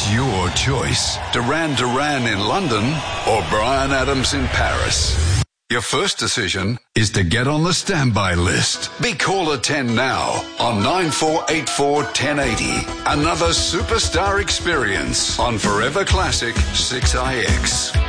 It's your choice. Duran Duran in London or Bryan Adams in Paris. Your first decision is to get on the standby list. Be caller 10 now on 9484 1080. Another superstar experience on Forever Classic 6IX.